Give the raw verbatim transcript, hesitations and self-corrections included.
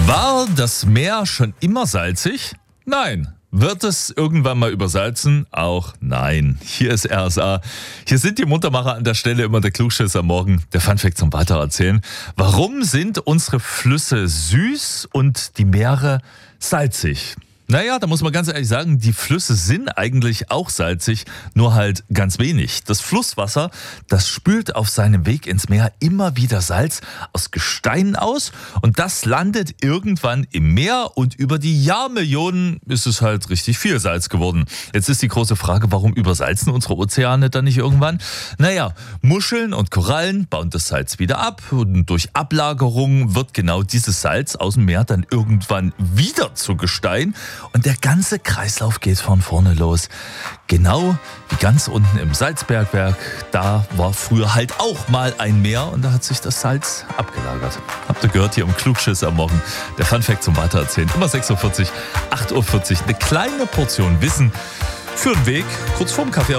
War das Meer schon immer salzig? Nein. Wird es irgendwann mal übersalzen? Auch nein. Hier ist R S A. Hier sind die Muntermacher an der Stelle, immer der Klugschiss am Morgen. Der Funfact zum Weitererzählen. Warum sind unsere Flüsse süß und die Meere salzig? Naja, da muss man ganz ehrlich sagen, die Flüsse sind eigentlich auch salzig, nur halt ganz wenig. Das Flusswasser, das spült auf seinem Weg ins Meer immer wieder Salz aus Gestein aus und das landet irgendwann im Meer und über die Jahrmillionen ist es halt richtig viel Salz geworden. Jetzt ist die große Frage, warum übersalzen unsere Ozeane dann nicht irgendwann? Naja, Muscheln und Korallen bauen das Salz wieder ab und durch Ablagerung wird genau dieses Salz aus dem Meer dann irgendwann wieder zu Gestein. Und der ganze Kreislauf geht von vorne los. Genau wie ganz unten im Salzbergwerk. Da war früher halt auch mal ein Meer und da hat sich das Salz abgelagert. Habt ihr gehört hier im Klugschiss am Morgen. Der Funfact zum Weitererzählen. Immer sechs Uhr vierzig, acht Uhr vierzig. Eine kleine Portion Wissen für den Weg kurz vorm Kaffee.